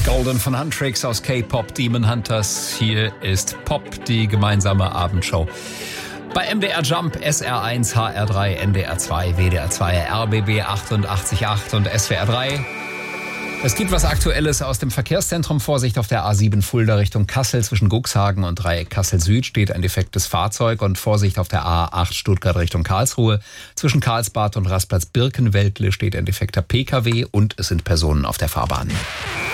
Golden von Huntrix aus K-Pop Demon Hunters. Hier ist Pop, die gemeinsame Abendshow. Bei MDR Jump, SR1, HR3, NDR 2, WDR 2, RBB 88.8 und SWR 3. Es gibt was Aktuelles aus dem Verkehrszentrum. Vorsicht auf der A7 Fulda Richtung Kassel. Zwischen Guxhagen und Dreieck Kassel Süd steht ein defektes Fahrzeug. Und Vorsicht auf der A8 Stuttgart Richtung Karlsruhe. Zwischen Karlsbad und Rastplatz Birkenweltle steht ein defekter PKW und es sind Personen auf der Fahrbahn.